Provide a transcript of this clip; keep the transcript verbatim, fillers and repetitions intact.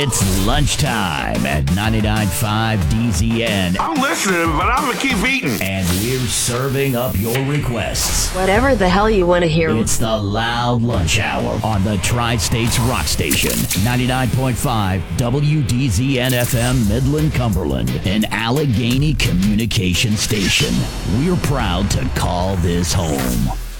It's lunchtime at ninety-nine point five D Z N. I'm listening, but I'm going to keep eating. And we're serving up your requests. Whatever the hell you want to hear. It's the Loud Lunch Hour on the Tri-States Rock Station. ninety-nine point five W D Z N F M Midland, Cumberland. An Allegheny communication station. We're proud to call this home.